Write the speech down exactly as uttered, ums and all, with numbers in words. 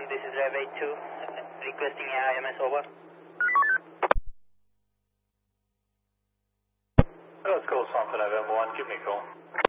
this is Rev eight two, requesting A I M S over. Let's call Sanford November one, give me a call.